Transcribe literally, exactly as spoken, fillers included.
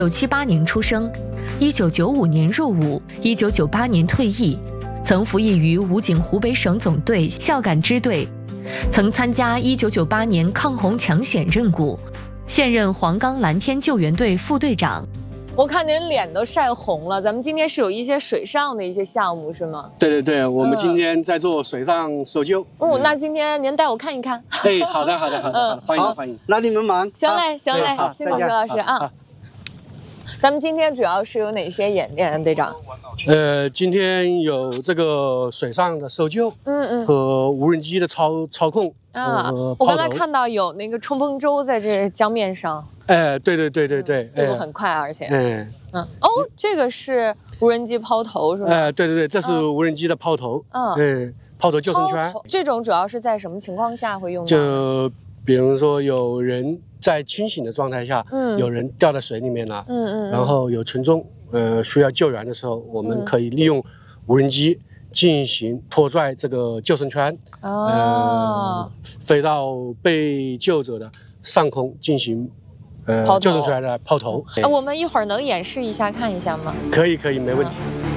一九七八年出生，一九九五年入伍，一九九八年退役，曾服役于武警湖北省总队孝感支队，曾参加一九九八年抗洪抢险任务，现任黄冈蓝天救援队副队长。 我看您脸都晒红了，咱们今天是有一些水上的一些项目是吗？ 对对对，我们今天在做水上搜救。 哦、嗯，那今天您带我看一看。 哎，好的好的好的，嗯、欢迎欢迎， 那你们忙。 行嘞行嘞，辛苦徐老师啊。咱们今天主要是有哪些演练，队长？ 呃，今天有这个水上的搜救，嗯嗯，和无人机的操操控啊。我刚才看到有那个冲锋舟在这江面上。 哎，对对对对对， 速度很快，而且， 嗯嗯，哦，这个是无人机抛投是吧？ 哎，对对对，这是无人机的抛投，嗯，嗯，抛投救生圈。 这种主要是在什么情况下会用到？ 就比如说有人在清醒的状态下，嗯，有人掉在水里面了，嗯嗯，然后有群众呃需要救援的时候，我们可以利用无人机进行拖拽这个救生圈，哦，呃，飞到被救者的上空进行。呃，救生圈的抛投， 我们一会儿能演示一下看一下吗？ 可以，可以，没问题。